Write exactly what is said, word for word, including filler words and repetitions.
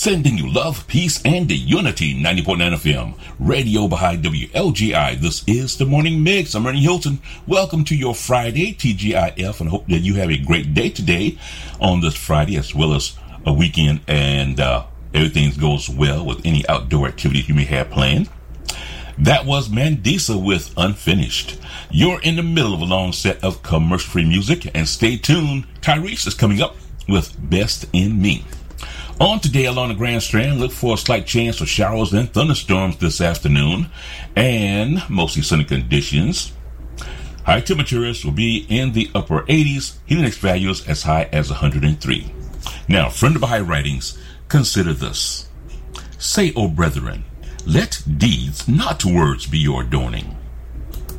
sending you love, peace, and unity. ninety point nine F M, Radio Baha'i W L G I. This is the Morning Mix. I'm Ernie Hilton. Welcome to your Friday, T G I F, and I hope that you have a great day today on this Friday, as well as a weekend, and uh, everything goes well with any outdoor activities you may have planned. That was Mandisa with Unfinished. You're in the middle of a long set of commercial-free music, and stay tuned. Tyrese is coming up with Best in Me. On today along the Grand Strand, look for a slight chance of showers and thunderstorms this afternoon, and mostly sunny conditions. High temperatures will be in the upper eighties, heat index values as high as one hundred three. Now, from the Baha'i writings, consider this. Say, O brethren, let deeds, not words, be your adorning.